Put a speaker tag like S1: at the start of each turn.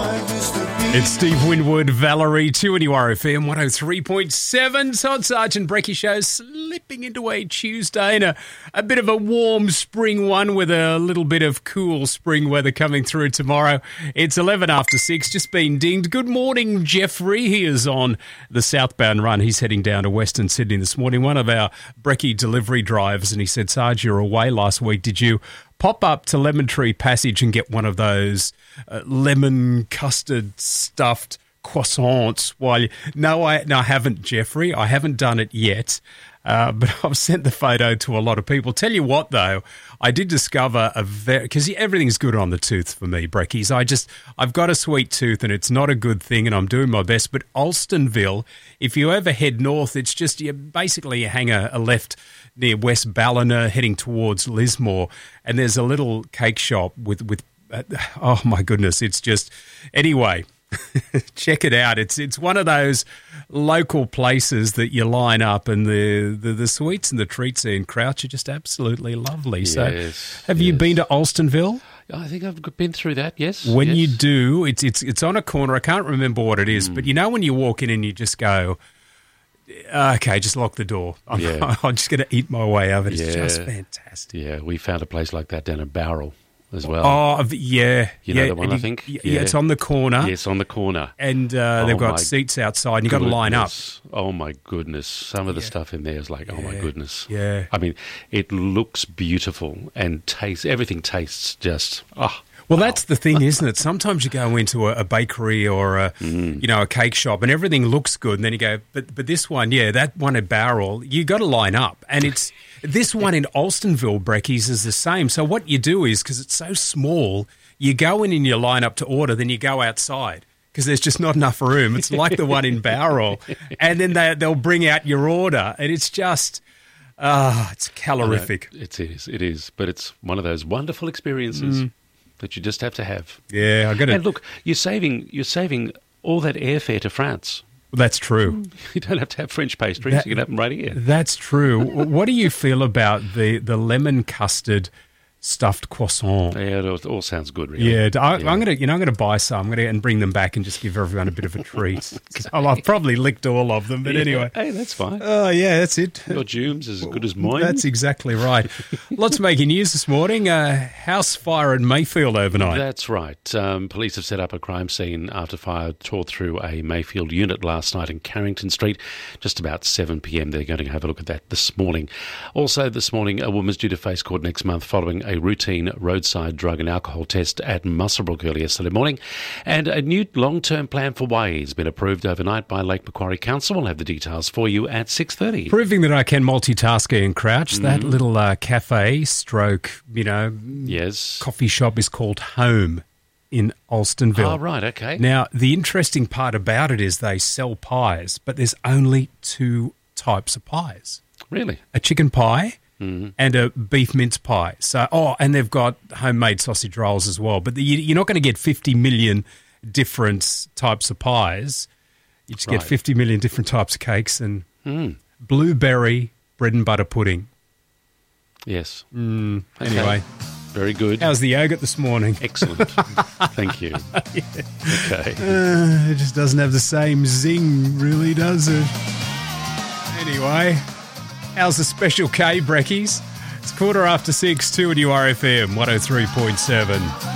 S1: It's Steve Winwood, Valerie, 2NURFM 103.7. Todd Sargent Brecky Show slipping into a Tuesday and a bit of a warm spring one with a little bit of cool spring weather coming through tomorrow. It's 11 after 6, just been dinged. Good morning, Jeffrey. He is on the southbound run. He's heading down to Western Sydney this morning, one of our Brecky delivery drivers, and he said, Sarge, you were away last week. Did you pop up to Lemon Tree Passage and get one of those lemon custard stuffed croissants? No, I haven't, Jeffrey. I haven't done it yet, but I've sent the photo to a lot of people. Tell you what, though, I did discover because everything's good on the tooth for me, Breckies. I've got a sweet tooth and it's not a good thing, and I'm doing my best. But Alstonville, if you ever head north, it's just you hang a left near West Ballina heading towards Lismore, and there's a little cake shop with oh my goodness, it's just, anyway, check it out. It's one of those local places that you line up, and the sweets and the treats in Crouch are just absolutely lovely.
S2: Yes,
S1: so have you been to Alstonville?
S2: I think I've been through that, yes.
S1: When you do, it's on a corner. I can't remember what it is, but you know when you walk in and you just go, okay, just lock the door. I'm just going to eat my way over. It's just fantastic.
S2: Yeah, we found a place like that down in Bowral as well.
S1: Oh, yeah.
S2: You know the one, I think?
S1: Yeah, it's on the corner.
S2: Yes, on the corner.
S1: And they've got seats outside, and you've got to line up.
S2: Oh, my goodness. Some of the stuff in there is like, oh, my goodness.
S1: Yeah.
S2: I mean, it looks beautiful and everything tastes just,
S1: Well, that's the thing, isn't it? Sometimes you go into a bakery or a cake shop and everything looks good, and then you go, but this one, that one at Bowral, you got to line up, and it's this one in Alstonville, Breckies, is the same. So what you do is, because it's so small, you go in and you line up to order, then you go outside because there's just not enough room. It's like the one in Bowral, and then they'll bring out your order, and it's just. It's calorific.
S2: It is, but it's one of those wonderful experiences. That you just have to have.
S1: Yeah, I got it.
S2: And look, you're saving all that airfare to France.
S1: Well, that's true.
S2: You don't have to have French pastries. You can have them right here.
S1: That's true. What do you feel about the lemon custard stuffed croissant?
S2: Yeah, it all sounds good, really.
S1: Yeah, I'm gonna buy some. And bring them back and just give everyone a bit of a treat. I've probably licked all of them, but anyway.
S2: Hey, that's fine.
S1: Oh, yeah, that's it.
S2: Your Jume's as good as mine.
S1: That's exactly right. Lots making news this morning. House fire in Mayfield overnight.
S2: That's right. Police have set up a crime scene after fire tore through a Mayfield unit last night in Carrington Street. Just about 7 p.m. They're going to have a look at that this morning. Also this morning, a woman's due to face court next month following a routine roadside drug and alcohol test at Muswellbrook earlier yesterday morning. And a new long-term plan for Wai has been approved overnight by Lake Macquarie Council. We'll have the details for you at 6:30.
S1: Proving that I can multitask in Crouch. That little cafe stroke, coffee shop is called Home in Alstonville.
S2: Oh, right, okay.
S1: Now, the interesting part about it is they sell pies, but there's only 2 types of pies.
S2: Really?
S1: A chicken pie and a beef mince pie. And they've got homemade sausage rolls as well. But you're not going to get 50 million different types of pies. You just get 50 million different types of cakes and blueberry bread and butter pudding.
S2: Yes.
S1: Anyway.
S2: Very good.
S1: How's the yogurt this morning?
S2: Excellent. Thank you. Okay.
S1: It just doesn't have the same zing, really, does it? Anyway, how's the Special K, Breckies? It's 6:15, 2NURFM 103.7.